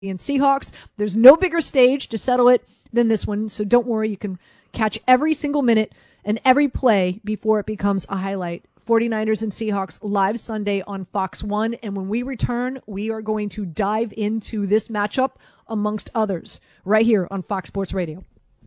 and Seahawks. There's no bigger stage to settle it than this one, so don't worry. You can catch every single minute and every play before it becomes a highlight. 49ers and Seahawks live Sunday on Fox 1, and when we return, we are going to dive into this matchup amongst others right here on Fox Sports Radio.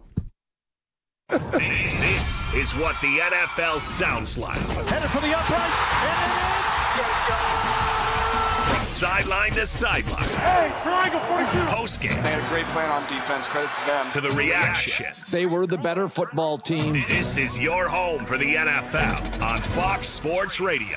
This is what the NFL sounds like. Headed for the uprights, and it is. From sideline to sideline. Hey, triangle 42. Post-game. They had a great plan on defense. Credit to them. To the reactions. They were the better football team. This is your home for the NFL on Fox Sports Radio.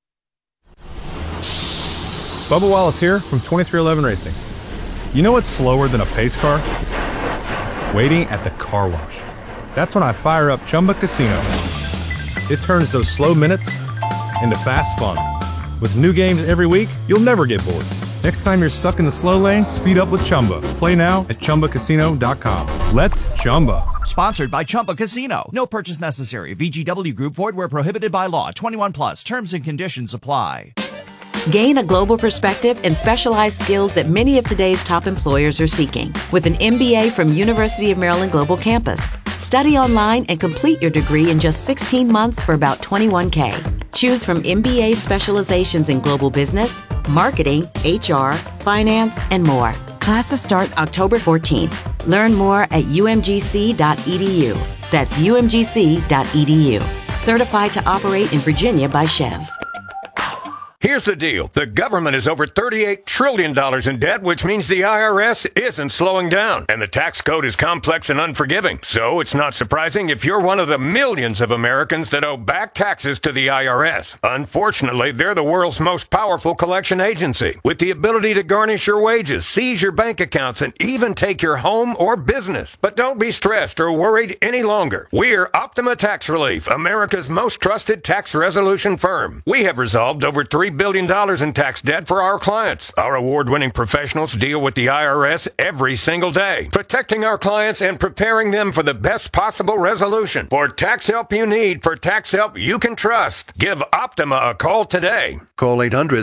Bubba Wallace here from 2311 Racing. You know what's slower than a pace car? Waiting at the car wash. That's when I fire up Chumba Casino. It turns those slow minutes into fast fun. With new games every week, you'll never get bored. Next time you're stuck in the slow lane, speed up with Chumba. Play now at ChumbaCasino.com. Let's Chumba. Sponsored by Chumba Casino. No purchase necessary. VGW Group. Void where prohibited by law. 21 plus. Terms and conditions apply. Gain a global perspective and specialized skills that many of today's top employers are seeking with an MBA from University of Maryland Global Campus. Study online and complete your degree in just 16 months for about $21K. Choose from MBA specializations in global business, marketing, HR, finance, and more. Classes start October 14th. Learn more at umgc.edu. That's umgc.edu. Certified to operate in Virginia by Chev. Here's the deal. The government is over $38 trillion in debt, which means the IRS isn't slowing down. And the tax code is complex and unforgiving. So it's not surprising if you're one of the millions of Americans that owe back taxes to the IRS. Unfortunately, they're the world's most powerful collection agency, with the ability to garnish your wages, seize your bank accounts, and even take your home or business. But don't be stressed or worried any longer. We're Optima Tax Relief, America's most trusted tax resolution firm. We have resolved over $3 billion in tax debt for our clients. Our award-winning professionals deal with the IRS every single day, protecting our clients and preparing them for the best possible resolution. For tax help you need, for tax help you can trust, give Optima a call today. Call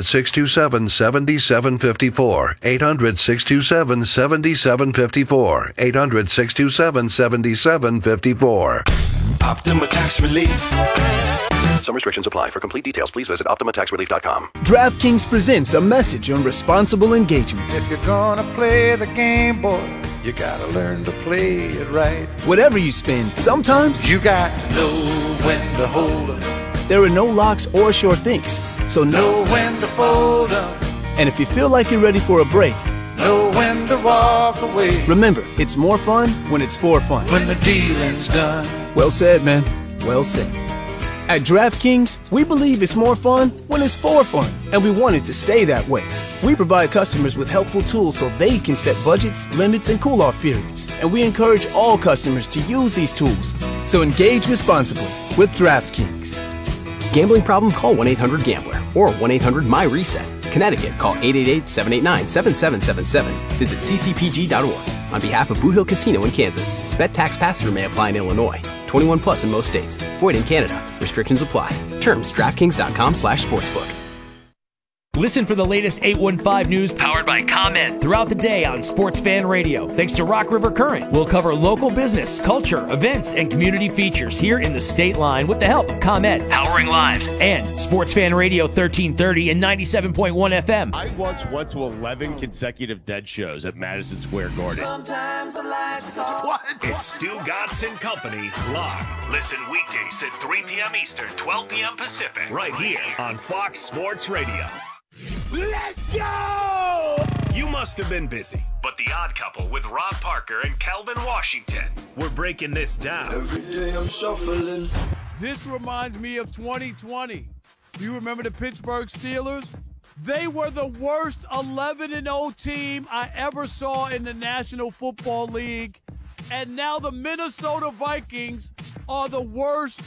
800-627-7754. 800-627-7754. 800-627-7754. Optima Tax Relief. Some restrictions apply. For complete details, please visit OptimaTaxRelief.com. DraftKings presents a message on responsible engagement. If you're gonna play the game, boy, you gotta learn to play it right. Whatever you spend, sometimes you got to know when to hold 'em. There are no locks or sure things, so know when to fold 'em. And if you feel like you're ready for a break, know when to walk away. Remember, it's more fun when it's for fun. When the dealing's done. Well said, man. Well said. At DraftKings, we believe it's more fun when it's for fun, and we want it to stay that way. We provide customers with helpful tools so they can set budgets, limits, and cool-off periods, and we encourage all customers to use these tools. So engage responsibly with DraftKings. Gambling problem? Call 1-800-GAMBLER or 1-800-MY-RESET. Connecticut, call 888-789-7777. Visit ccpg.org. On behalf of Boot Hill Casino in Kansas, bet tax pass-through may apply in Illinois. 21 plus in most states. Void in Canada. Restrictions apply. Terms DraftKings.com/sportsbook. Listen for the latest 815 news powered by ComEd throughout the day on Sports Fan Radio. Thanks to Rock River Current, we'll cover local business, culture, events, and community features here in the state line with the help of ComEd, powering lives, and Sports Fan Radio 1330 and 97.1 FM. I once went to 11 consecutive Dead shows at Madison Square Garden. Sometimes what? It's Stu Gatz and Company live. Listen weekdays at 3 p.m. Eastern, 12 p.m. Pacific, right here on Fox Sports Radio. Let's go! You must have been busy, but The Odd Couple with Rob Parker and Calvin Washington, we're breaking this down. Every day I'm shuffling. This reminds me of 2020. Do you remember the Pittsburgh Steelers? They were the worst 11-0 team I ever saw in the National Football League. And now the Minnesota Vikings are the worst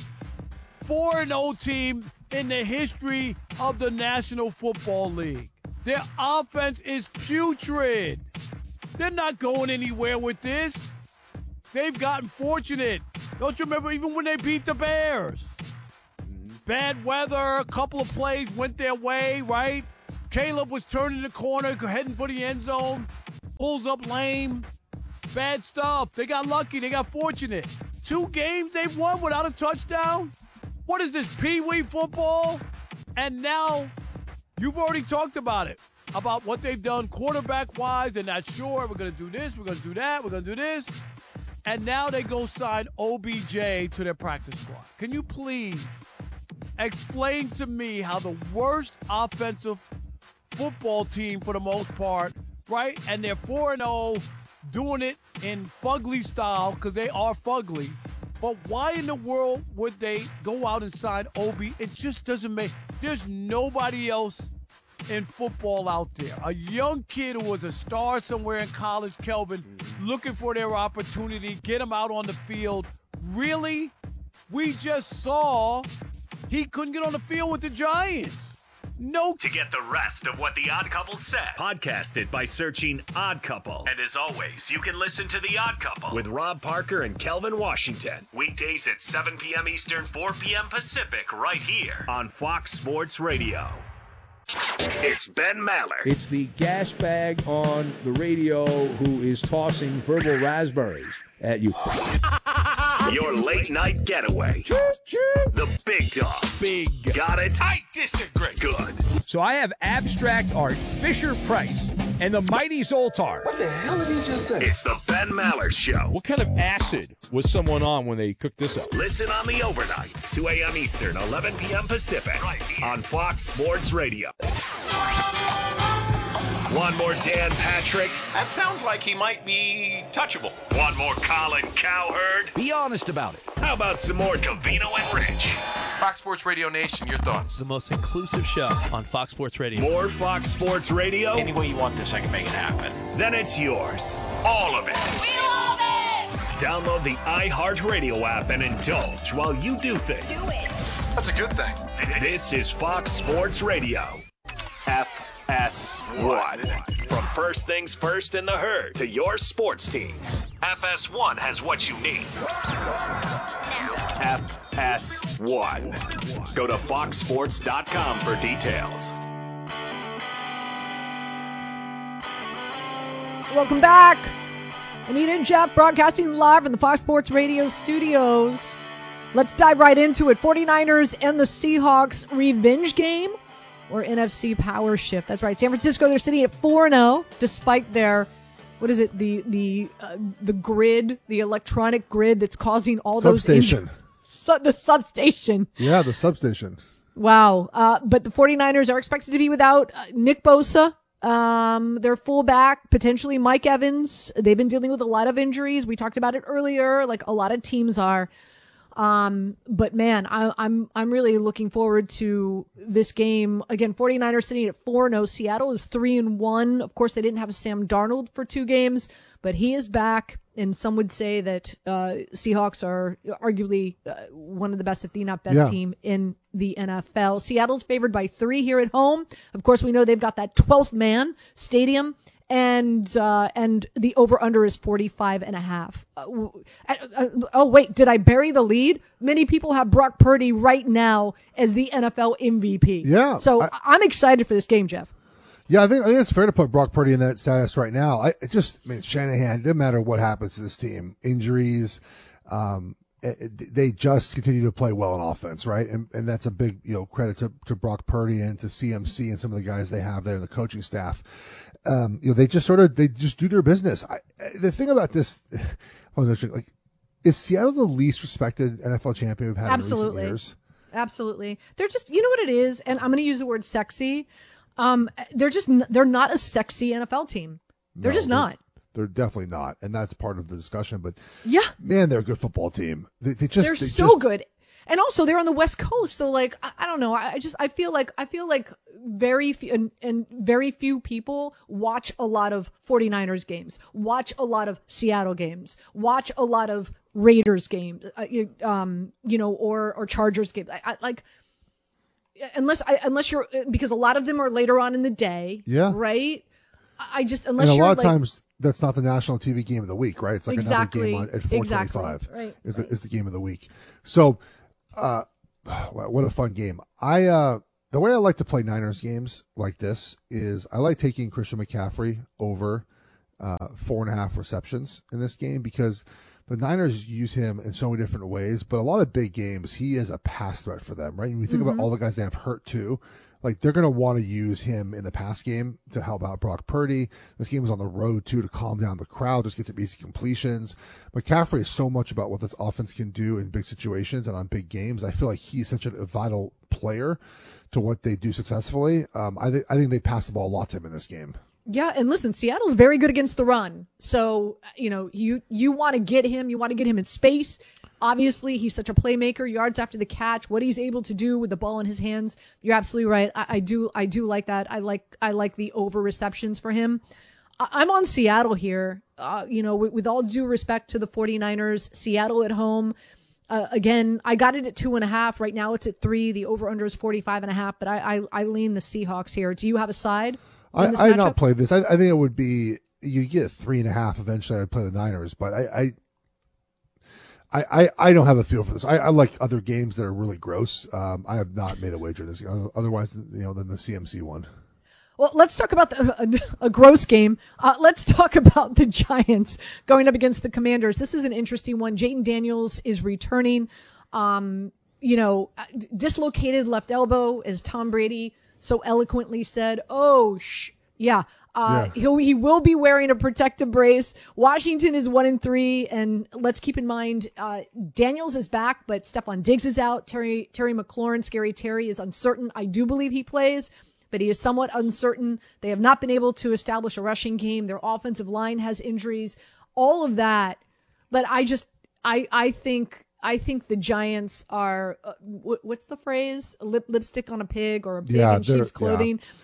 4-0 team in the history of the National Football League. Their offense is putrid. They're not going anywhere with this. They've gotten fortunate. Don't you remember even when they beat the Bears? Bad weather, a couple of plays went their way, right? Caleb was turning the corner, heading for the end zone. pulls up lame, bad stuff. They got lucky. They got fortunate. 2 games they've won without a touchdown? What is this, Pee-wee football? And now you've already talked about it, about what they've done quarterback-wise. They're not sure. We're going to do this. We're going to do that. We're going to do this. And now they go sign OBJ to their practice squad. Can you please explain to me how the worst offensive football team for the most part, right? And they're 4-0, doing it in fugly style because they are fugly. But why in the world would they go out and sign Obi? It just doesn't make – there's nobody else in football out there. A young kid who was a star somewhere in college, Kelvin, looking for their opportunity, get him out on the field. Really? We just saw he couldn't get on the field with the Giants. No. To get the rest of what The Odd Couple said, podcast it by searching Odd Couple. And as always, you can listen to The Odd Couple with Rob Parker and Kelvin Washington. Weekdays at 7 p.m. Eastern, 4 p.m. Pacific, right here on Fox Sports Radio. It's Ben Maller. It's the gas bag on the radio who is tossing verbal raspberries at you. Your late night getaway. The big dog. Big. Got it? I disagree. Good. So I have abstract art, Fisher-Price, and the mighty Zoltar. What the hell did he just say? It's the Ben Maller Show. What kind of acid was someone on when they cooked this up? Listen on the overnights, 2 a.m. Eastern, 11 p.m. Pacific, right here on Fox Sports Radio. One more Dan Patrick. That sounds like he might be touchable. One more Colin Cowherd. Be honest about it. How about some more Covino and Rich? Fox Sports Radio Nation, your thoughts? The most inclusive show on Fox Sports Radio. More Fox Sports Radio? Any way you want this, I can make it happen. Then it's yours. All of it. We love it! Download the iHeartRadio app and indulge while you do things. Do it. That's a good thing. This is Fox Sports Radio. FS1. From first things first in the herd to your sports teams, FS1 has what you need. FS1. Go to foxsports.com for details. Welcome back. Anita and Jeff broadcasting live from the Fox Sports Radio studios. Let's dive right into it. 49ers and the Seahawks revenge game or NFC power shift. That's right. San Francisco, they're sitting at 4-0 despite their, what is it, the grid, the electronic grid that's causing all substation. Those the substation. Yeah, the substation. Wow. But the 49ers are expected to be without Nick Bosa. Their fullback, potentially Mike Evans. They've been dealing with a lot of injuries. We talked about it earlier, like a lot of teams are. But man, I'm really looking forward to this game. Again, 49ers sitting at 4-0. Seattle is 3-1. Of course, they didn't have Sam Darnold for 2 games, but he is back. And some would say that Seahawks are arguably one of the best, if not best team in the NFL. Seattle's favored by 3 here at home. Of course, we know they've got that 12th man stadium. And the over-under is 45.5. Oh, wait, did I bury the lead? Many people have Brock Purdy right now as the NFL MVP. Yeah. So I'm excited for this game, Jeff. Yeah, I think it's fair to put Brock Purdy in that status right now. Shanahan, it doesn't matter what happens to this team. Injuries, they just continue to play well on offense, right? And that's a big, credit to Brock Purdy and to CMC and some of the guys they have there and the coaching staff. They just do their business. The thing about this, is Seattle the least respected NFL champion we've had in recent years? Absolutely. They're just, you know what it is? And I'm going to use the word sexy. They're not a sexy NFL team. They're just not. They're definitely not. And that's part of the discussion, but yeah, man, they're a good football team. They're so good. And also they're on the West Coast. So I don't know. I feel like very few people watch a lot of 49ers games, watch a lot of Seattle games, watch a lot of Raiders games, or Chargers games. Unless you're, because a lot of them are later on in the day. Yeah. Right. And a lot of times that's not the national TV game of the week, right? It's like exactly, another game at 4:25 exactly, right, is the game of the week. So, what a fun game. The way I like to play Niners games like this is I like taking Christian McCaffrey over 4.5 receptions in this game because the Niners use him in so many different ways, but a lot of big games, he is a pass threat for them, right? And we think about all the guys they have hurt too. Like, they're going to want to use him in the pass game to help out Brock Purdy. This game is on the road, too, to calm down the crowd, just get some easy completions. McCaffrey is so much about what this offense can do in big situations and on big games. I feel like he's such a vital player to what they do successfully. I think they pass the ball a lot to him in this game. Yeah, and listen, Seattle's very good against the run. So, you want to get him. You want to get him in space. Obviously, he's such a playmaker, yards after the catch, what he's able to do with the ball in his hands. You're absolutely right. I do like that. I like the over receptions for him. I'm on Seattle here. With all due respect to the 49ers, Seattle at home. Again, I got it at 2.5. Right now it's at 3. The over under is 45.5, but I lean the Seahawks here. Do you have a side? I not play this. I think it would be, you get 3.5 eventually. I'd play the Niners, but I don't have a feel for this. I like other games that are really gross. I have not made a wager in this otherwise, than the CMC one. Well, let's talk about a gross game. Let's talk about the Giants going up against the Commanders. This is an interesting one. Jayden Daniels is returning, dislocated left elbow, as Tom Brady so eloquently said. He will be wearing a protective brace. Washington is 1-3, and let's keep in mind, Daniels is back, but Stephon Diggs is out. Terry McLaurin, Scary Terry, is uncertain. I do believe he plays, but he is somewhat uncertain. They have not been able to establish a rushing game. Their offensive line has injuries, all of that. But I think the Giants are, what's the phrase? Lipstick on a pig, or a pig in sheep's clothing. Yeah.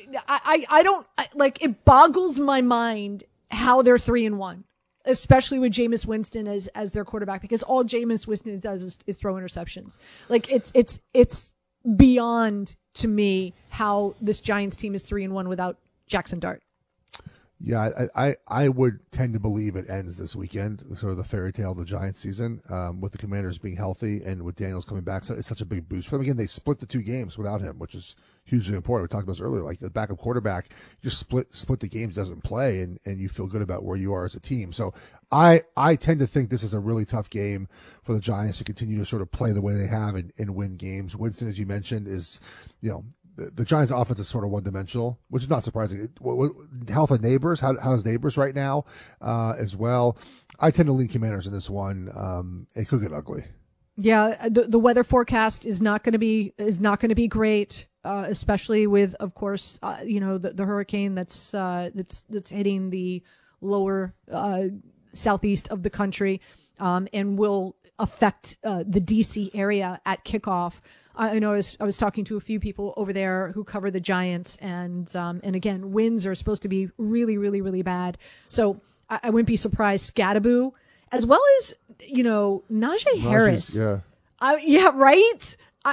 It boggles my mind how they're 3-1, especially with Jameis Winston as their quarterback, because all Jameis Winston does is throw interceptions. Like, it's beyond to me how this Giants team is 3-1 without Jackson Dart. Yeah, I would tend to believe it ends this weekend, sort of the fairy tale of the Giants season, with the Commanders being healthy and with Daniels coming back. So it's such a big boost for them. Again, they split the 2 games without him, which is hugely important. We talked about this earlier, like the backup quarterback, you just split the games, doesn't play, and you feel good about where you are as a team. So I tend to think this is a really tough game for the Giants to continue to sort of play the way they have and win games. Winston, as you mentioned, is, the Giants' offense is sort of one-dimensional, which is not surprising. Health of Neighbors, how's Neighbors right now as well? I tend to lean Commanders in this one. It could get ugly. Yeah, the weather forecast is not going to be great, especially with, of course, the hurricane that's hitting the lower southeast of the country, and will affect the DC area at kickoff. I know I was talking to a few people over there who cover the Giants, and again, winds are supposed to be really, really, really bad. So I wouldn't be surprised. Scattaboo, as well as Najee Harris. Yeah. Right.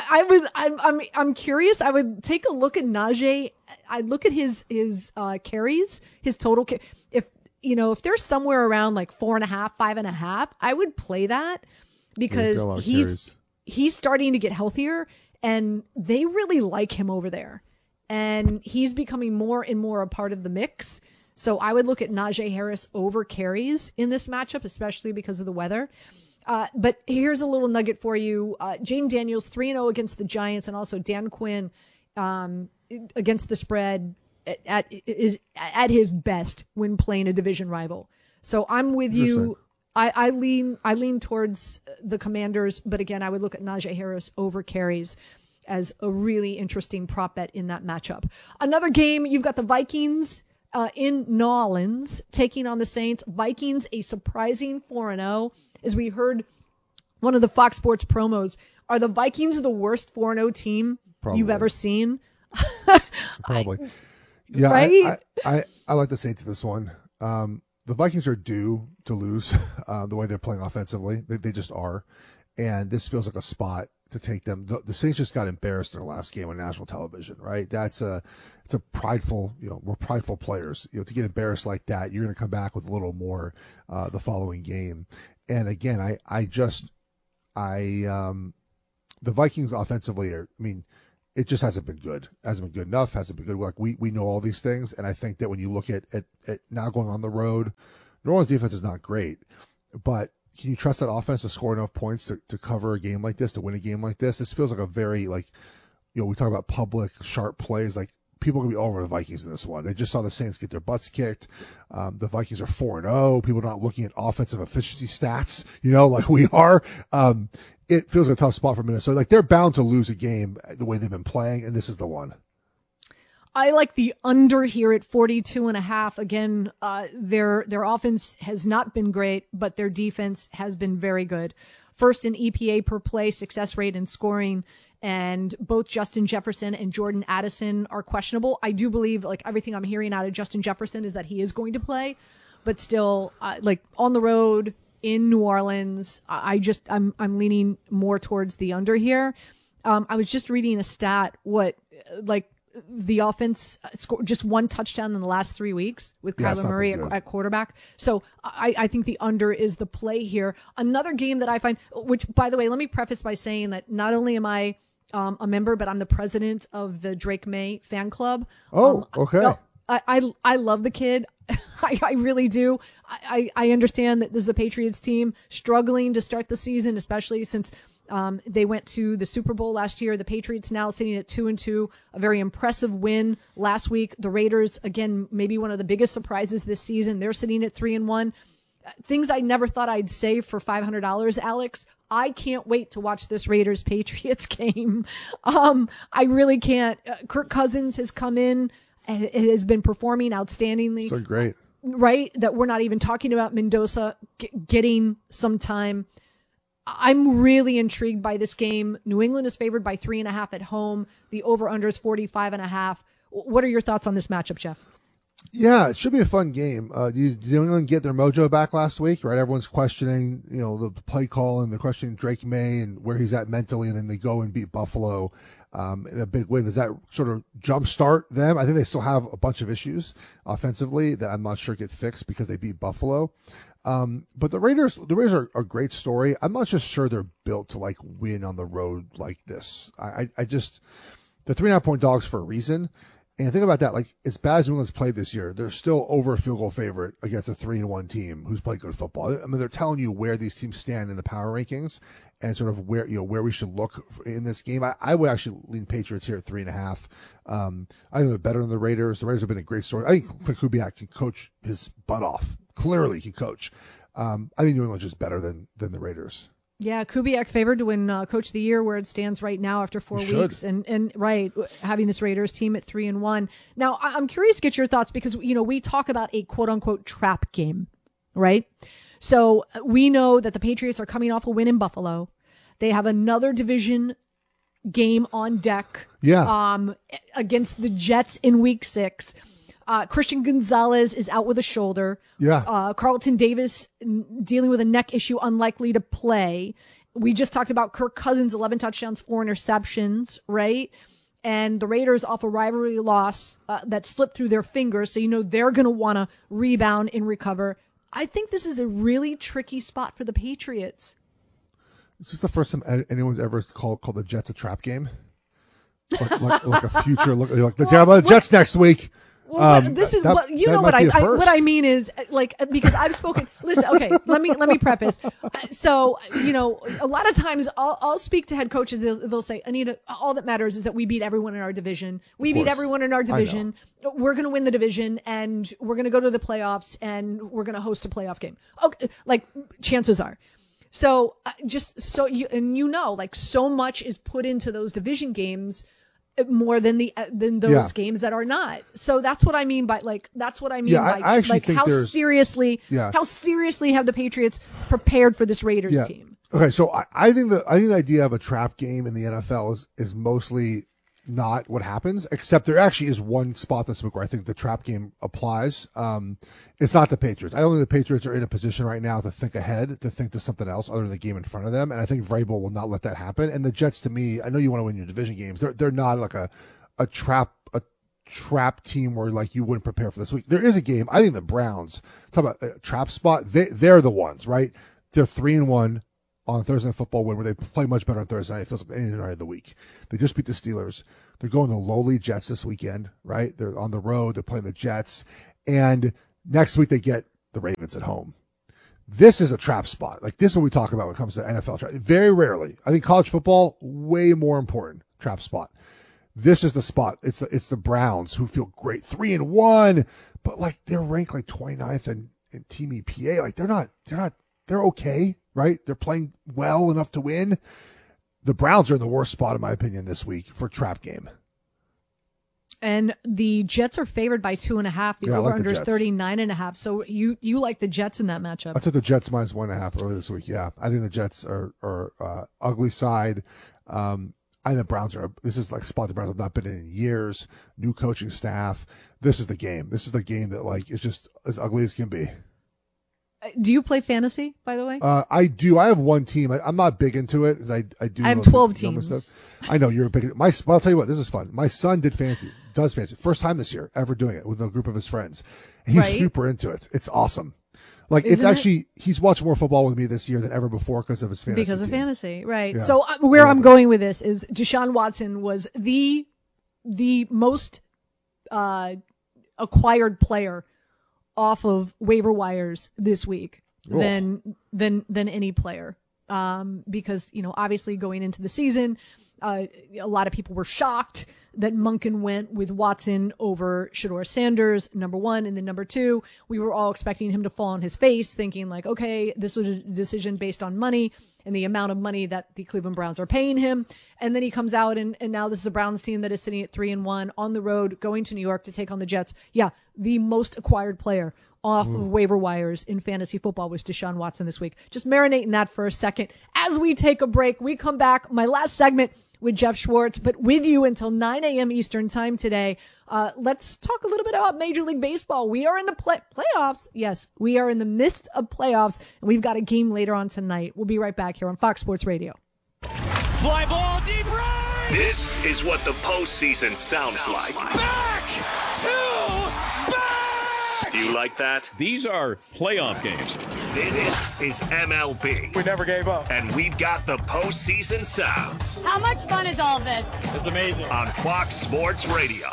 I'm curious. I would take a look at Najee. I'd look at his carries, his total. If they're somewhere around like 4.5, 5.5, I would play that, because he's starting to get healthier, and they really like him over there, and he's becoming more and more a part of the mix. So I would look at Najee Harris over carries in this matchup, especially because of the weather. But here's a little nugget for you. Jayden Daniels 3-0 against the Giants, and also Dan Quinn against the spread at his best when playing a division rival. So I'm with you. I lean towards the Commanders, but again, I would look at Najee Harris over carries as a really interesting prop bet in that matchup. Another game, you've got the Vikings in New Orleans taking on the Saints. Vikings, a surprising 4-0. As we heard one of the Fox Sports promos, are the Vikings the worst 4-0 team you've ever seen? Probably. Yeah, right? I like the Saints in this one. The Vikings are due to lose the way they're playing offensively. They just are. And this feels like a spot to take them. The Saints just got embarrassed in their last game on national television, right? It's a prideful, we're prideful players. To get embarrassed like that, you're going to come back with a little more the following game. And again, the Vikings offensively are, it just hasn't been good. Hasn't been good enough. Hasn't been good. Like we know all these things, and I think that when you look at now going on the road, New Orleans defense is not great, but can you trust that offense to score enough points to cover a game like this, to win a game like this? This feels like a very, like, we talk about public, sharp plays. Like, people are going to be all over the Vikings in this one. They just saw the Saints get their butts kicked. The Vikings are 4-0. People are not looking at offensive efficiency stats, like we are. It feels like a tough spot for Minnesota. Like, they're bound to lose a game the way they've been playing, and this is the one. I like the under here at 42.5. Again, their offense has not been great, but their defense has been very good. First in EPA per play, success rate, and scoring. And both Justin Jefferson and Jordan Addison are questionable. I do believe, like, everything I'm hearing out of Justin Jefferson is that he is going to play, but still, like, on the road in New Orleans, I'm leaning more towards the under here. I was just reading a stat, the offense scored just one touchdown in the last 3 weeks with Kyler Murray at quarterback. So I think the under is the play here. Another game that I find, which, by the way, let me preface by saying that not only am I a member, but I'm the president of the Drake May fan club. Oh, okay. I love the kid. I really do. I understand that this is a Patriots team struggling to start the season, especially since they went to the Super Bowl last year. The Patriots now sitting at 2-2, a very impressive win last week. The Raiders, again, maybe one of the biggest surprises this season. They're sitting at 3-1. Things I never thought I'd say for $500, Alex. I can't wait to watch this Raiders-Patriots game. I really can't. Kirk Cousins has come in. It has been performing outstandingly. So great. Right? That we're not even talking about Mendoza getting some time. I'm really intrigued by this game. New England is favored by 3.5 at home. The over-under is 45.5. What are your thoughts on this matchup, Jeff? Yeah, it should be a fun game. Did New England get their mojo back last week? Right, everyone's questioning, the play call, and they're questioning Drake May and where he's at mentally, and then they go and beat Buffalo in a big way. Does that sort of jumpstart them? I think they still have a bunch of issues offensively that I'm not sure get fixed because they beat Buffalo. But the Raiders are a great story. I'm not just sure they're built to like win on the road like this. I just, they're 3.5-point dogs for a reason. And think about that, like, as bad as New England's played this year, they're still over a field goal favorite against a 3-1 team who's played good football. I mean, they're telling you where these teams stand in the power rankings and sort of where we should look in this game. I would actually lean Patriots here at 3.5. I think they're better than the Raiders. The Raiders have been a great story. I think Kubiak can coach his butt off. Clearly, he can coach. I think New England's just better than the Raiders. Yeah, Kubiak favored to win Coach of the Year where it stands right now after 4 weeks. And right, having this Raiders team at 3-1. Now, I'm curious to get your thoughts because, we talk about a quote-unquote trap game, right? So we know that the Patriots are coming off a win in Buffalo. They have another division game on deck against the Jets in Week 6. Christian Gonzalez is out with a shoulder. Yeah. Carlton Davis dealing with a neck issue, unlikely to play. We just talked about Kirk Cousins, 11 touchdowns, 4 interceptions, right? And the Raiders off a rivalry loss that slipped through their fingers. So, they're going to want to rebound and recover. I think this is a really tricky spot for the Patriots. It's just the first time anyone's ever called the Jets a trap game. Like a future look. Like the Jets next week. Well, this is what I mean is because I've spoken. Listen, okay, let me preface. So a lot of times I'll speak to head coaches. They'll say, Anita, all that matters is that we beat everyone in our division. We beat everyone in our division. We're going to win the division, and we're going to go to the playoffs, and we're going to host a playoff game. Okay, chances are. So so much is put into those division games. More than those games that are not. So that's what I mean by I actually think how seriously have the Patriots prepared for this Raiders team? Okay, so I think the idea of a trap game in the NFL is mostly not what happens, except there actually is one spot this week where I think the trap game applies. It's not the Patriots. I don't think the Patriots are in a position right now to think ahead, to think to something else other than the game in front of them. And I think Vrabel will not let that happen. And the Jets, to me, I know you want to win your division games. They're not like a trap team where you wouldn't prepare for this week. There is a game. I think the Browns, talk about a trap spot. They're the ones, right? They're 3-1. on a Thursday Night Football win where they play much better on Thursday night. It feels like any night of the week. They just beat the Steelers. They're going to lowly Jets this weekend, right? They're on the road. They're playing the Jets. And next week they get the Ravens at home. This is a trap spot. Like, this is what we talk about when it comes to NFL trap. Very rarely. I think college football, way more important, trap spot. This is the spot. It's the Browns who feel great. 3-1, but like they're ranked like 29th in team EPA. Like they're okay, right? They're playing well enough to win. The Browns are in the worst spot, in my opinion, this week for trap game. And the Jets are favored by 2.5. The over-under is 39.5. So you like the Jets in that matchup? I took the Jets minus 1.5 earlier this week. Yeah, I think the Jets are ugly side. I think the Browns this is like a spot the Browns have not been in years. New coaching staff. This is the game. This is the game that like is just as ugly as can be. Do you play fantasy, by the way? I do. I have one team. I'm not big into it because I do. I have 12 teams. I know you're a big. Well, I'll tell you what. This is fun. My son does fantasy. First time this year ever doing it with a group of his friends. And he's super into it. It's awesome. Like, it's actually, he's watched more football with me this year than ever before because of his fantasy Because of team. fantasy, right. Yeah. So where I'm going with this is Deshaun Watson was the most acquired player off of waiver wires this week than any player. Because, obviously going into the season, a lot of people were shocked that Monken went with Watson over Shedeur Sanders, number one. And then number two, we were all expecting him to fall on his face, thinking like, okay, this was a decision based on money and the amount of money that the Cleveland Browns are paying him. And then he comes out and now this is a Browns team that is sitting at 3-1 on the road, going to New York to take on the Jets. Yeah, the most acquired player off of waiver wires in fantasy football was Deshaun Watson this week. Just marinating that for a second. As we take a break, we come back. My last segment with Jeff Schwartz, but with you until 9 a.m. Eastern time today. Let's talk a little bit about Major League Baseball. We are in the playoffs. Yes, we are in the midst of playoffs, and we've got a game later on tonight. We'll be right back here on Fox Sports Radio. Fly ball deep right! This is what the postseason sounds like. Back to back! Do you like that? These are playoff games. This is MLB. We never gave up. And we've got the postseason sounds. How much fun is all this? It's amazing. On Fox Sports Radio.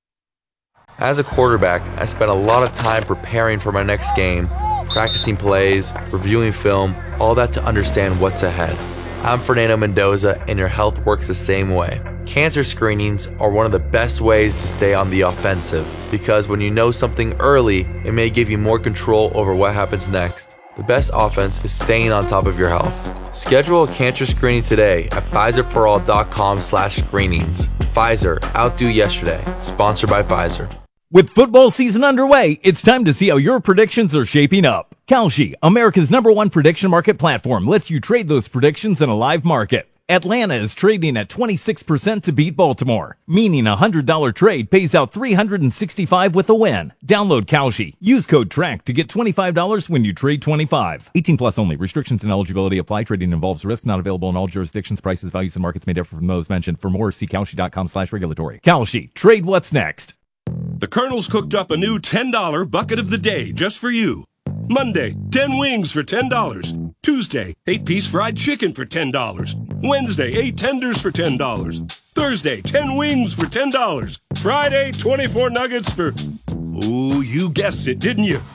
As a quarterback, I spent a lot of time preparing for my next game, practicing plays, reviewing film, all that to understand what's ahead. I'm Fernando Mendoza, and your health works the same way. Cancer screenings are one of the best ways to stay on the offensive, because when you know something early, it may give you more control over what happens next. The best offense is staying on top of your health. Schedule a cancer screening today at PfizerForAll.com/screenings. Pfizer, outdo yesterday. Sponsored by Pfizer. With football season underway, it's time to see how your predictions are shaping up. Kalshi, America's #1 prediction market platform, lets you trade those predictions in a live market. Atlanta is trading at 26% to beat Baltimore, meaning a $100 trade pays out $365 with a win. Download Kalshi. Use code TRACK to get $25 when you trade 25. 18 plus only. Restrictions and eligibility apply. Trading involves risk. Not available in all jurisdictions. Prices, values, and markets may differ from those mentioned. For more, see Kalshi.com/regulatory. Kalshi. Trade what's next. The Colonel's cooked up a new $10 bucket of the day just for you. Monday, 10 wings for $10. Tuesday, 8-piece fried chicken for $10. Wednesday, 8 tenders for $10. Thursday, 10 wings for $10. Friday, 24 nuggets for... Ooh, you guessed it, didn't you?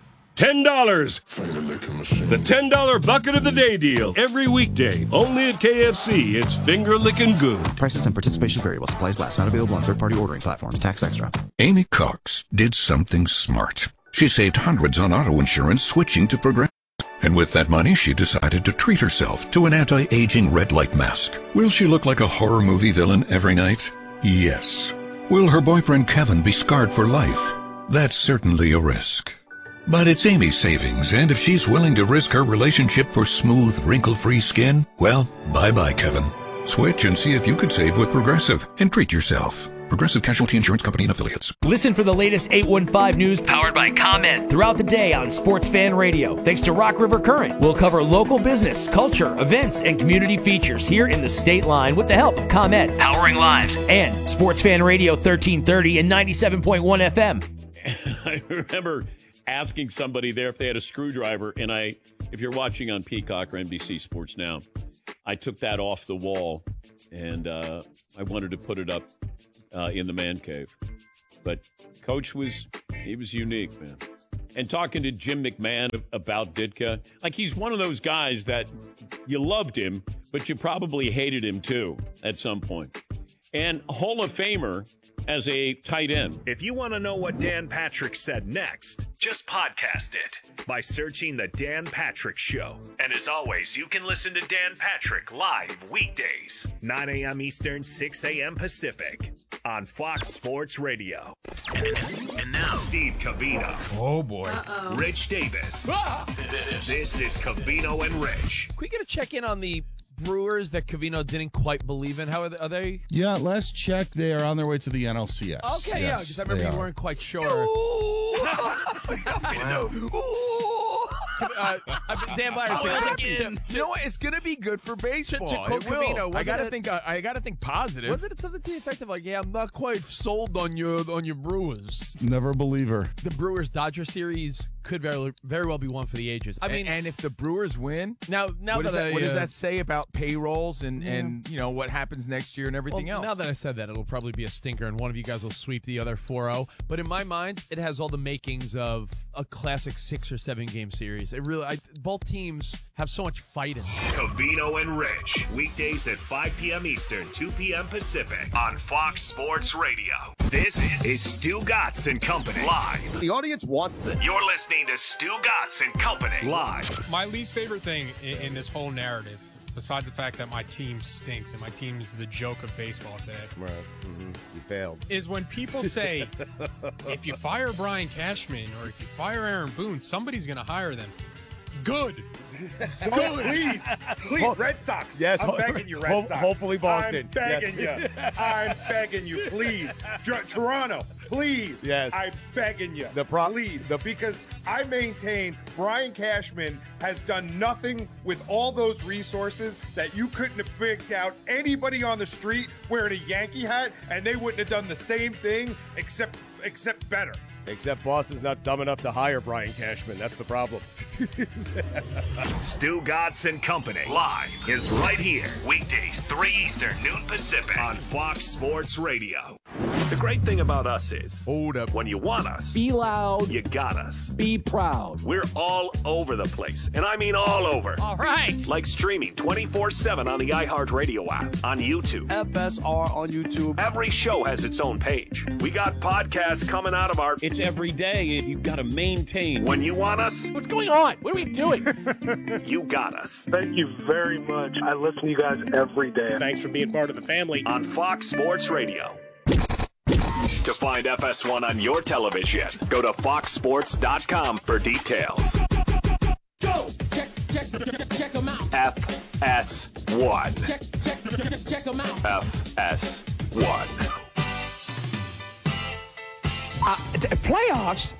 $10. The $10 bucket of the day deal. Every weekday, only at KFC. It's finger-licking good. Prices and participation variable. Supplies last. Not available on third-party ordering platforms. Tax extra. Amy Cox did something smart. She saved hundreds on auto insurance switching to Progressive. And with that money, she decided to treat herself to an anti-aging red light mask. Will she look like a horror movie villain every night? Yes. Will her boyfriend Kevin be scarred for life? That's certainly a risk. But it's Amy's savings, and if she's willing to risk her relationship for smooth, wrinkle-free skin, well, bye-bye, Kevin. Switch and see if you could save with Progressive and treat yourself. Progressive Casualty Insurance Company and Affiliates. Listen for the latest 815 news powered by Comment throughout the day on Sports Fan Radio. Thanks to Rock River Current, we'll cover local business, culture, events, and community features here in the state line with the help of Comment, powering lives, and Sports Fan Radio 1330 and 97.1 FM. I remember asking somebody there if they had a screwdriver, and I if you're watching on Peacock or NBC Sports Now, I took that off the wall, and I wanted to put it up in the man cave. But Coach was unique, man. And talking to Jim McMahon about Ditka, like he's one of those guys that you loved him, but you probably hated him too at some point. And Hall of Famer as a tight end. If you want to know what Dan Patrick said next, just podcast it by searching The Dan Patrick Show. And as always, you can listen to Dan Patrick live weekdays, 9 a.m. Eastern, 6 a.m. Pacific on Fox Sports Radio. And now, Steve Covino. Oh, boy. Uh-oh. Rich Davis. This is Covino and Rich. Can we get a check-in on the Brewers that Covino didn't quite believe in? How are they? Yeah, last check, they are on their way to the NLCS. Okay, yeah, because I remember you weren't quite sure. Dan Byer, you know what? It's going to be good for baseball. To quote Covino, I got to think positive. Wasn't it something to the effect of like, yeah, I'm not quite sold on your Brewers? Never a believer. The Brewers-Dodger series could very well be one for the ages. I mean, and if the Brewers win, what does that say about payrolls and you know what happens next year and everything else? Now that I said that, it'll probably be a stinker, and one of you guys will sweep the other 4-0. But in my mind, it has all the makings of a classic 6 or 7 game series. It really, both teams have so much fight in them. Covino and Rich, weekdays at 5 p.m. Eastern, 2 p.m. Pacific on Fox Sports Radio. This is Stu Gatz and Company live. The audience wants this. You're listening to Stu Gatz and Company live. My least favorite thing in this whole narrative, besides the fact that my team stinks and my team is the joke of baseball today. Right. Mm-hmm. You failed. Is when people say, if you fire Brian Cashman or if you fire Aaron Boone, somebody's going to hire them. Good. Good. Please, Red Sox. Yes, I'm begging you, Red Sox. Hopefully Boston. I'm begging you. I'm begging you, please. Toronto, please. Yes. I'm begging you. Please. Because I maintain Brian Cashman has done nothing with all those resources that you couldn't have picked out anybody on the street wearing a Yankee hat, and they wouldn't have done the same thing except better. Except Boston's not dumb enough to hire Brian Cashman. That's the problem. Stu Gatz and Company live is right here. Weekdays, 3 Eastern, noon Pacific on Fox Sports Radio. The great thing about us is, hold up, when you want us, be loud, you got us. Be proud. We're all over the place, and I mean all over. All right. Like streaming 24/7 on the iHeartRadio app, on YouTube. FSR on YouTube. Every show has its own page. We got podcasts coming out of our... It's every day, and you've got to maintain. When you want us... What's going on? What are we doing? You got us. Thank you very much. I listen to you guys every day. Thanks for being part of the family. On Fox Sports Radio. To find FS1 on your television, go to foxsports.com for details. Go! Check them out. FS1. Check them out. FS1. Playoffs?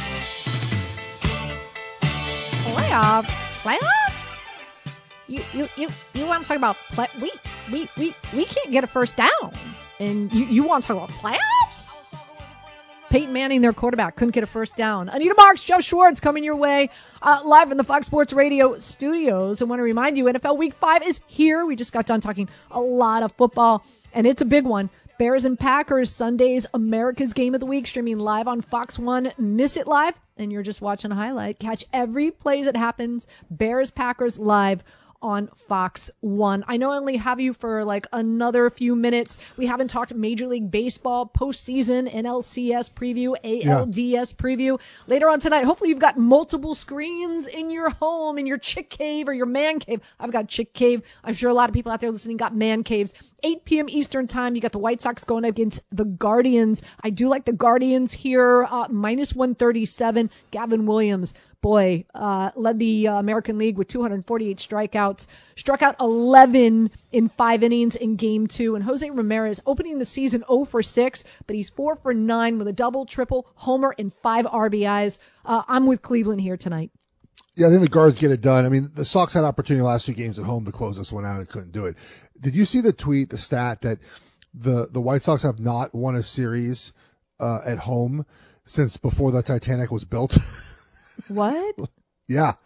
Playoffs? You want to talk about we can't get a first down, and you want to talk about playoffs? Peyton Manning, their quarterback, couldn't get a first down. Anita Marks, Jeff Schwartz coming your way live in the Fox Sports Radio studios. I want to remind you, NFL Week 5 is here. We just got done talking a lot of football, and it's a big one. Bears and Packers, Sunday's America's Game of the Week, streaming live on Fox 1. Miss it live, and you're just watching a highlight. Catch every play that happens. Bears, Packers live on Fox 1. I know I only have you for like another few minutes. We haven't talked Major League Baseball postseason, NLCS preview, ALDS preview. Later on tonight, hopefully you've got multiple screens in your home, in your chick cave or your man cave. I've got chick cave. I'm sure a lot of people out there listening got man caves. 8 p.m. Eastern time, you got the White Sox going up against the Guardians. I do like the Guardians here, minus 137. Gavin Williams, boy, led the American League with 248 strikeouts, struck out 11 in 5 innings in Game 2. And Jose Ramirez opening the season 0 for 6, but he's 4 for 9 with a double, triple, homer, and 5 RBIs. I'm with Cleveland here tonight. Yeah, I think the Guards get it done. I mean, the Sox had opportunity last 2 games at home to close this one out and couldn't do it. Did you see the stat that the White Sox have not won a series at home since before the Titanic was built? What? Yeah.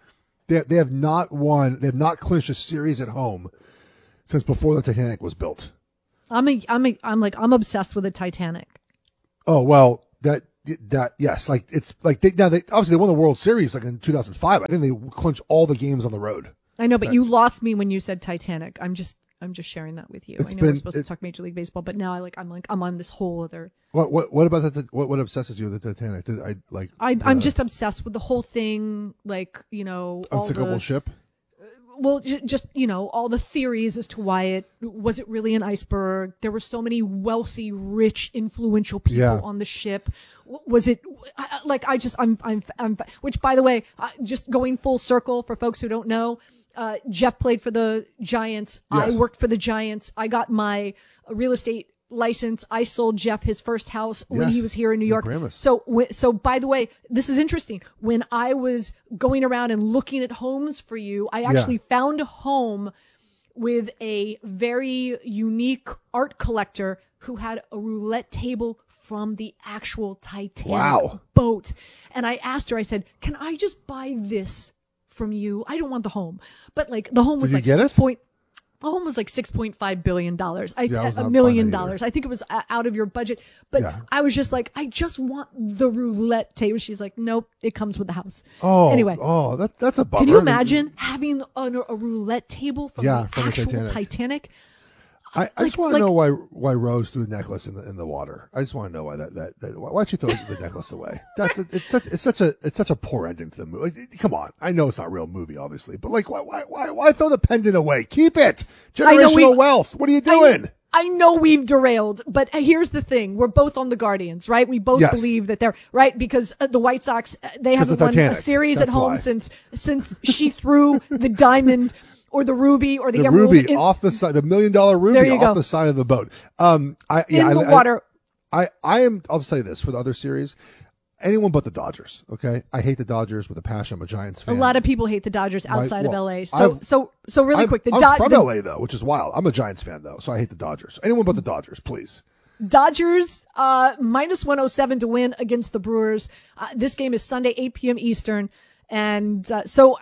They have not won. They have not clinched a series at home since before the Titanic was built. I'm obsessed with the Titanic. Oh well, that yes, like it's like they obviously they won the World Series like in 2005. I think they clinched all the games on the road. I know, but you lost me when you said Titanic. I'm just sharing that with you. I know we're supposed to talk Major League Baseball, but now I'm on this whole other. What about that? What obsesses you with the Titanic? I'm just obsessed with the whole thing. Like, unsinkable ship. Well, just all the theories as to why was it really an iceberg? There were so many wealthy, rich, influential people on the ship. Was it I'm which, by the way, just going full circle for folks who don't know, Jeff played for the Giants. Yes. I worked for the Giants. I got my real estate license. I sold Jeff his first house when he was here in New York. So by the way, this is interesting. When I was going around and looking at homes for you, I actually found a home with a very unique art collector who had a roulette table from the actual Titanic boat. And I asked her, I said, can I just buy this from you? I don't want the home. But like the home was like the home was like $6.5 billion. $1 million. I think it was out of your budget. But I was just like, I just want the roulette table. She's like, nope, it comes with the house. Oh, anyway. Oh, that's a bummer. Can you imagine having a roulette table from the actual Titanic? I just want to know why Rose threw the necklace in the water. I just want to know why why'd she throw the necklace away? It's such a poor ending to the movie. Like, come on, I know it's not a real movie, obviously, but like why throw the pendant away? Keep it. Generational wealth. What are you doing? I know we've derailed, but here's the thing: we're both on the Guardians, right? We both believe that they're right because the White Sox they haven't won a series at home since she threw the diamond. Or the ruby, or the emerald. Ruby off the side, the $1 million ruby off the side of the boat. In the water. I'll just tell you this for the other series, anyone but the Dodgers. Okay, I hate the Dodgers with a passion. I'm a Giants fan. A lot of people hate the Dodgers outside of LA. So really quick, I'm from LA though, which is wild. I'm a Giants fan though, so I hate the Dodgers. Anyone but the Dodgers, please. Dodgers minus 107 to win against the Brewers. This game is Sunday, 8 p.m. Eastern, and so.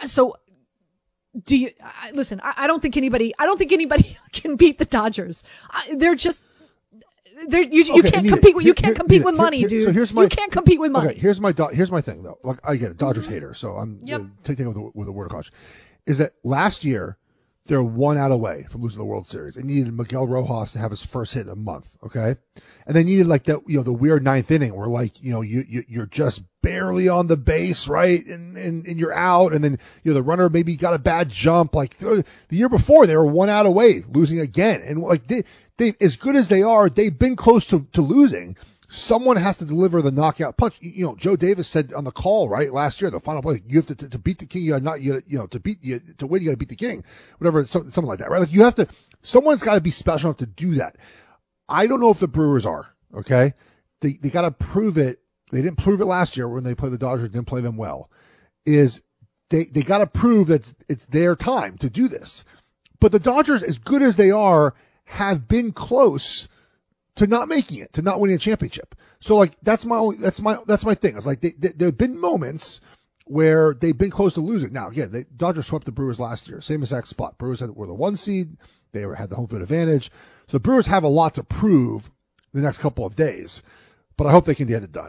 Do you listen? I don't think anybody can beat the Dodgers. They're just you can't compete with with money, dude. So you can't compete with money. Okay, here's my thing though. Like I get it, Dodgers hater. So I'm taking it with a word of caution. Is that last year they're 1 out away from losing the World Series. They needed Miguel Rojas to have his first hit in a month. Okay, and they needed like the weird ninth inning where like you're just barely on the base, right? And you're out. And then, the runner maybe got a bad jump. Like the year before, they were 1 out away, losing again. And like they as good as they are, they've been close to losing. Someone has to deliver the knockout punch. Joe Davis said on the call, right, last year, the final play, you have to beat the king. You got to win, you got to beat the king, whatever, something like that, right? Like someone's got to be special enough to do that. I don't know if the Brewers are, okay? They got to prove it. They didn't prove it last year when they played the Dodgers, didn't play them well. Is they got to prove that it's their time to do this. But the Dodgers, as good as they are, have been close to not making it, to not winning a championship. So like that's my thing. It's like there have been moments where they've been close to losing. Now again, the Dodgers swept the Brewers last year, same exact spot. Brewers were the 1 seed. They had the home field advantage. So the Brewers have a lot to prove the next couple of days, but I hope they can get it done.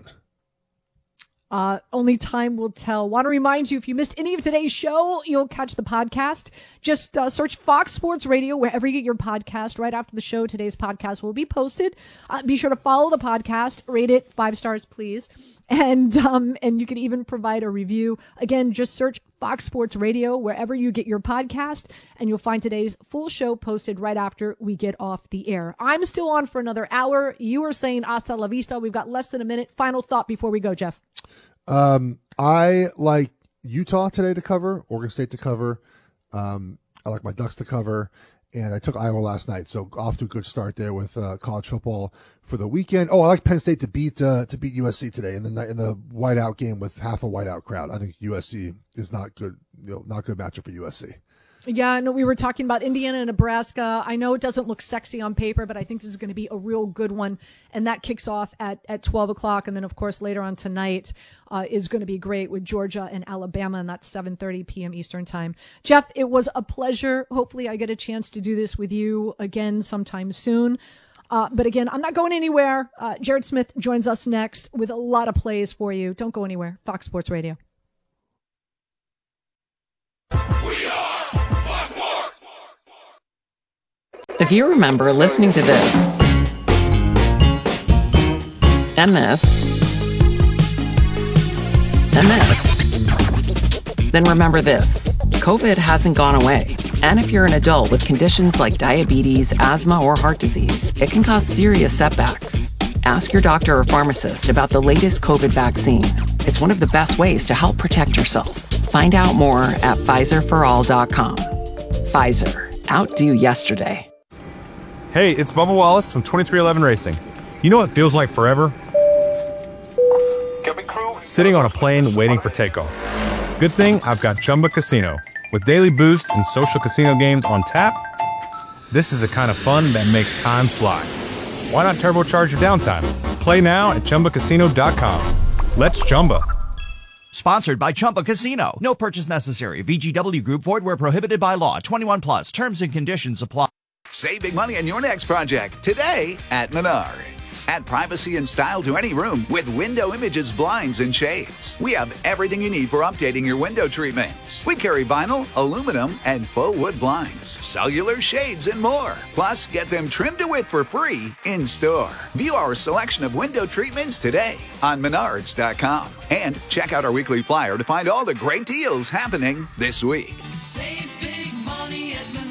Only time will tell. Want to remind you, if you missed any of today's show, you'll catch the podcast. Just search Fox Sports Radio wherever you get your podcast. Right after the show, today's podcast will be posted. Be sure to follow the podcast. Rate it 5 stars, please. And you can even provide a review. Again, just search Fox Sports Radio wherever you get your podcast, and you'll find today's full show posted right after we get off the air. I'm still on for another hour. You are saying hasta la vista. We've got less than a minute. Final thought before we go, Jeff. I like Utah today to cover, Oregon State to cover. I like my Ducks to cover, and I took Iowa last night, so off to a good start there with college football for the weekend. Oh, I like Penn State to beat USC today in the whiteout game with half a whiteout crowd. I think USC is not good, not good matchup for USC. Yeah, no, we were talking about Indiana and Nebraska. I know it doesn't look sexy on paper, but I think this is going to be a real good one. And that kicks off at 12 o'clock. And then, of course, later on tonight is going to be great with Georgia and Alabama, and that's 7:30 p.m. Eastern time. Jeff, it was a pleasure. Hopefully I get a chance to do this with you again sometime soon. But again, I'm not going anywhere. Jared Smith joins us next with a lot of plays for you. Don't go anywhere. Fox Sports Radio. If you remember listening to this, and this, and this, then remember this. COVID hasn't gone away. And if you're an adult with conditions like diabetes, asthma, or heart disease, it can cause serious setbacks. Ask your doctor or pharmacist about the latest COVID vaccine. It's one of the best ways to help protect yourself. Find out more at PfizerForAll.com. Pfizer. Outdo yesterday. Hey, it's Bubba Wallace from 2311 Racing. You know what feels like forever? Sitting on a plane waiting for takeoff. Good thing I've got Chumba Casino. With daily boost and social casino games on tap, this is the kind of fun that makes time fly. Why not turbocharge your downtime? Play now at ChumbaCasino.com. Let's Chumba. Sponsored by Chumba Casino. No purchase necessary. VGW Group. Void where prohibited by law. 21 plus. Terms and conditions apply. Save big money on your next project today at Menards. Add privacy and style to any room with Window Images blinds and shades. We have everything you need for updating your window treatments. We carry vinyl, aluminum, and faux wood blinds, cellular shades, and more. Plus, get them trimmed to width for free in store. View our selection of window treatments today on Menards.com. And check out our weekly flyer to find all the great deals happening this week. Save big money at Menards.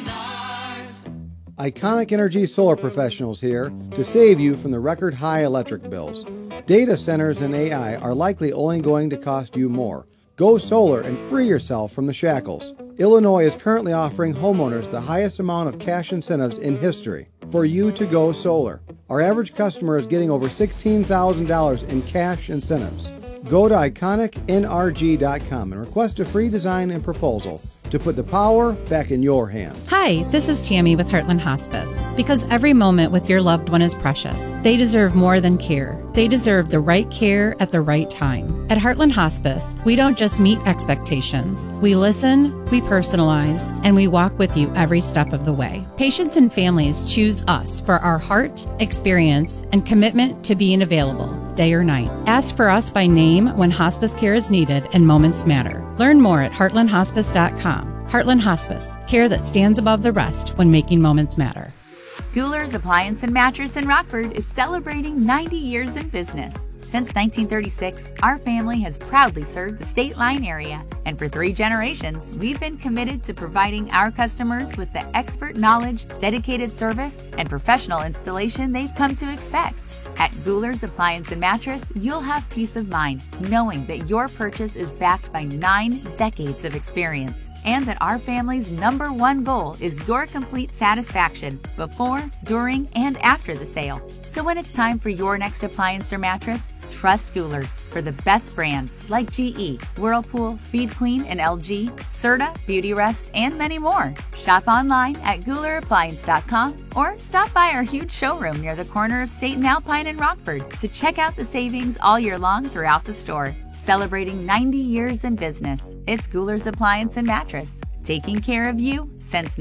Iconic Energy Solar Professionals here to save you from the record high electric bills. Data centers and AI are likely only going to cost you more. Go solar and free yourself from the shackles. Illinois is currently offering homeowners the highest amount of cash incentives in history for you to go solar. Our average customer is getting over $16,000 in cash incentives. Go to iconicnrg.com and request a free design and proposal to put the power back in your hands. Hi, this is Tammy with Heartland Hospice. Because every moment with your loved one is precious, they deserve more than care. They deserve the right care at the right time. At Heartland Hospice, we don't just meet expectations. We listen, we personalize, and we walk with you every step of the way. Patients and families choose us for our heart, experience, and commitment to being available, day or night. Ask for us by name when hospice care is needed and moments matter. Learn more at heartlandhospice.com. Heartland Hospice, care that stands above the rest when making moments matter. Goulers Appliance and Mattress in Rockford is celebrating 90 years in business. Since 1936, our family has proudly served the State Line area, and for 3 generations, we've been committed to providing our customers with the expert knowledge, dedicated service, and professional installation they've come to expect. At Goulers Appliance and Mattress, you'll have peace of mind knowing that your purchase is backed by 9 decades of experience and that our family's #1 goal is your complete satisfaction before, during, and after the sale. So when it's time for your next appliance or mattress, trust Goulers for the best brands like GE, Whirlpool, Speed Queen, and LG, Serta, Beautyrest, and many more. Shop online at GoulerAppliance.com or stop by our huge showroom near the corner of State and Alpine in Rockford to check out the savings all year long throughout the store. Celebrating 90 years in business, it's Goulers Appliance and Mattress. Taking care of you since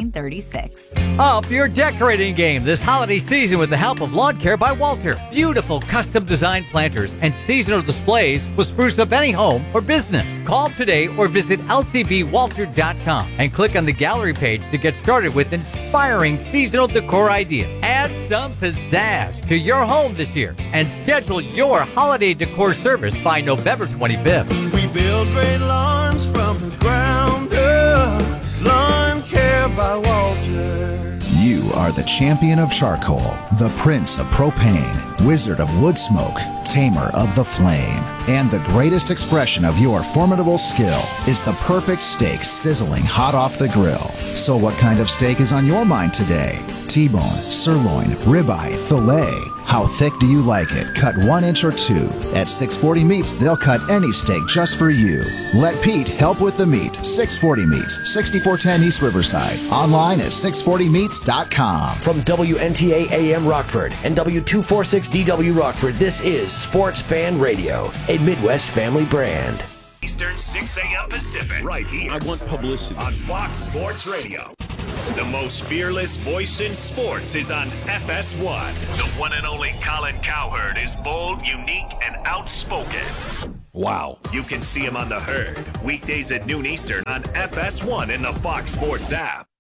1936. Up your decorating game this holiday season with the help of Lawn Care by Walter. Beautiful custom designed planters and seasonal displays will spruce up any home or business. Call today or visit lcbwalter.com and click on the gallery page to get started with inspiring seasonal decor ideas. Add some pizzazz to your home this year and schedule your holiday decor service by November 25th. We build great lawns from the ground up. Lawn Care by Walter. You are the champion of charcoal, the prince of propane, wizard of wood smoke, tamer of the flame, and the greatest expression of your formidable skill is the perfect steak sizzling hot off the grill. So what kind of steak is on your mind today? T-bone, sirloin, ribeye, filet. How thick do you like it? Cut 1 inch or 2. At 640 Meats, they'll cut any steak just for you. Let Pete help with the meat. 640 Meats, 6410 East Riverside. Online at 640meats.com. From WNTA AM Rockford and W246DW Rockford, this is Sports Fan Radio, a Midwest family brand. Eastern, 6 a.m. Pacific. Right here. I want publicity. On Fox Sports Radio. The most fearless voice in sports is on FS1. The one and only Colin Cowherd is bold, unique, and outspoken. Wow. You can see him on The Herd, weekdays at noon Eastern on FS1 in the Fox Sports app.